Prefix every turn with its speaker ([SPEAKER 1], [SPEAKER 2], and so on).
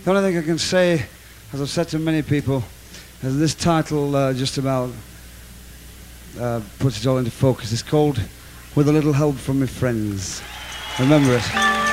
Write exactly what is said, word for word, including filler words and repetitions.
[SPEAKER 1] The only thing I can say, as I've said to many people, is this title uh, just about uh, puts it all into focus. It's called With a Little Help from My Friends. Remember it.